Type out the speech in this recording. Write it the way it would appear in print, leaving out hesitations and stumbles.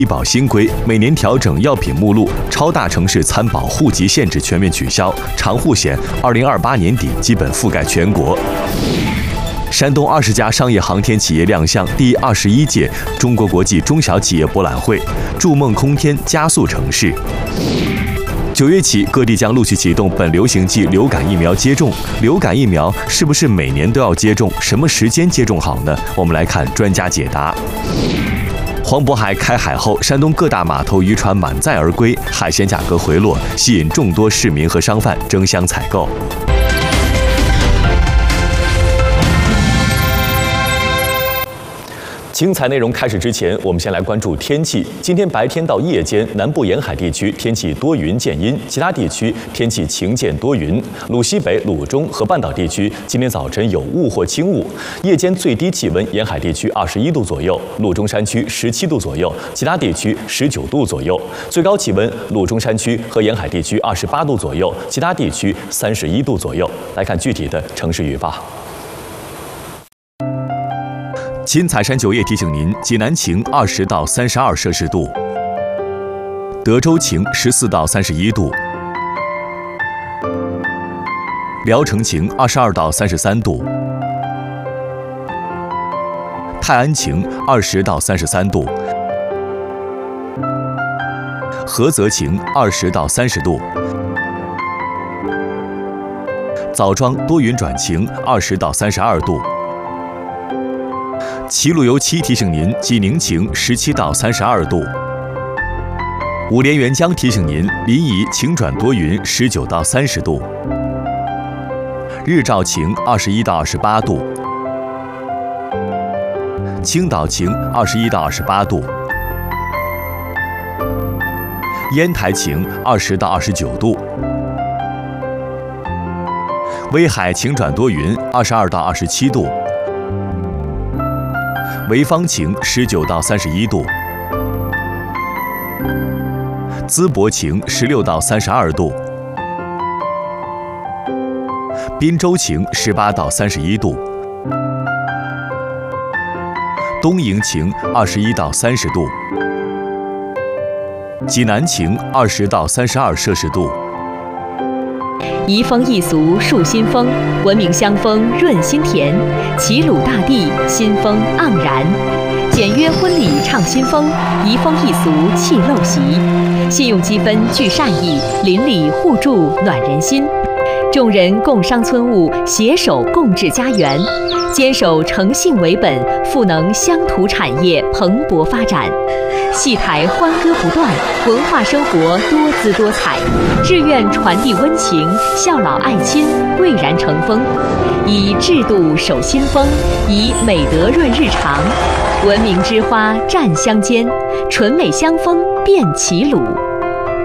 医保新规，每年调整药品目录，超大城市参保户籍限制全面取消，长户险2028年底基本覆盖全国。山东20家商业航天企业亮相第21届中国国际中小企业博览会，筑梦空天，加速城市。9月起，各地将陆续启动本流行季流感疫苗接种。流感疫苗是不是每年都要接种？什么时间接种好呢？我们来看专家解答。黄渤海开海后，山东各大码头渔船满载而归，海鲜价格回落，吸引众多市民和商贩争相采购。精彩内容开始之前，我们先来关注天气。今天白天到夜间，南部沿海地区天气多云见阴，其他地区天气晴见多云。鲁西北、鲁中和半岛地区今天早晨有雾或轻雾，夜间最低气温沿海地区21度左右，鲁中山区17度左右，其他地区19度左右。最高气温鲁中山区和沿海地区28度左右，其他地区31度左右。来看具体的城市预报。金彩山酒业提醒您：济南晴20到32摄氏度，德州晴14到31度，聊城晴22到33度，泰安晴20到33度，菏泽晴20到30度，枣庄多云转晴20到32度。齐鲁油漆提醒您：济宁晴17到32度。五连元江提醒您：临沂晴转多云19到30度。日照晴21到28度。青岛晴21到28度。烟台晴20到29度。威海晴转多云22到27度。潍坊晴19到31度，淄博晴16到32度，滨州晴18到31度，东营晴21到30度，济南晴20到32摄氏度。 移风易俗树新风，文明乡风润心田。齐鲁大地新风盎然，简约婚礼唱新风，移风易俗气陋习。信用积分聚善意，邻里互助暖人心。众人共商村务，携手共治家园，坚守诚信为本，赋能乡土产业蓬勃发展。戏台欢歌不断，文化生活多姿多彩。志愿传递温情，孝老爱亲蔚然成风。以制度守新风，以美德润日常。文明之花绽乡间，纯美乡风遍齐鲁。